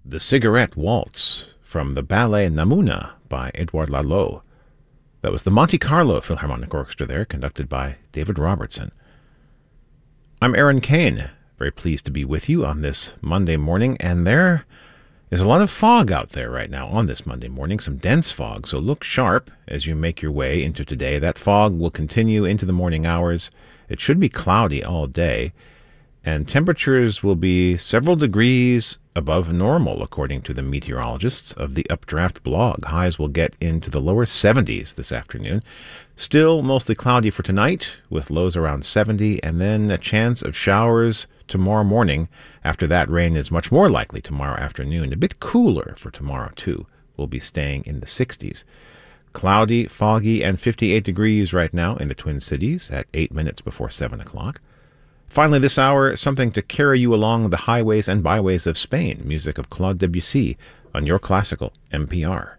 The Cigarette Waltz from the ballet Namuna by Edouard Lalo. That was the Monte Carlo Philharmonic Orchestra there, conducted by David Robertson. I'm Aaron Kane, very pleased to be with you on this Monday morning, and there is a lot of fog out there right now on this Monday morning, some dense fog, so look sharp as you make your way into today. That fog will continue into the morning hours. It should be cloudy all day, and temperatures will be several degrees above normal, according to the meteorologists of the Updraft blog. Highs will get into the lower 70s this afternoon. Still mostly cloudy for tonight, with lows around 70, and then a chance of showers tomorrow morning. After that, rain is much more likely tomorrow afternoon. A bit cooler for tomorrow, too. We'll be staying in the 60s. Cloudy, foggy, and 58 degrees right now in the Twin Cities at 8 minutes before 7 o'clock. Finally this hour, something to carry you along the highways and byways of Spain, music of Claude Debussy on Your Classical NPR.